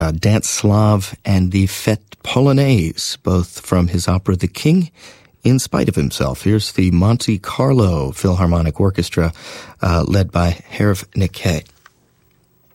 Dance Slav and the Fête Polonaise, both from his opera The King in Spite of Himself. Here's the Monte Carlo Philharmonic Orchestra, led by Hervé Niquet.